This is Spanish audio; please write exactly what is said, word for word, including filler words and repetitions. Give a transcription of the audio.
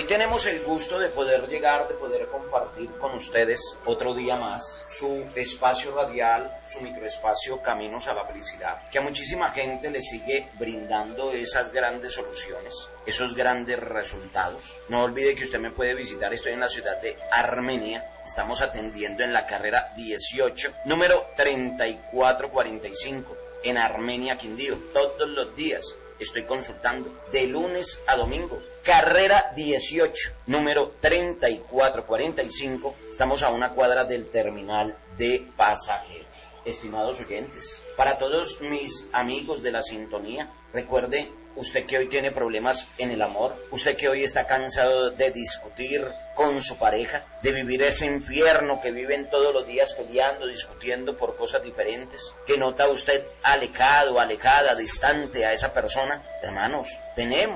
Hoy tenemos el gusto de poder llegar, de poder compartir con ustedes otro día más su espacio radial, su microespacio Caminos a la Felicidad, que a muchísima gente le sigue brindando esas grandes soluciones, esos grandes resultados. No olvide que usted me puede visitar, estoy en la ciudad de Armenia, estamos atendiendo en la carrera dieciocho, número treinta y cuatro cuarenta y cinco, en Armenia, Quindío, todos los días. Estoy consultando de lunes a domingo. Carrera dieciocho, número treinta y cuatro cuarenta y cinco. Estamos a una cuadra del terminal de pasajeros. Estimados oyentes, para todos mis amigos de la sintonía, recuerde, usted que hoy tiene problemas en el amor, usted que hoy está cansado de discutir con su pareja, de vivir ese infierno que viven todos los días peleando, discutiendo por cosas diferentes, que nota usted alejado, alejada, distante a esa persona, hermanos, tenemos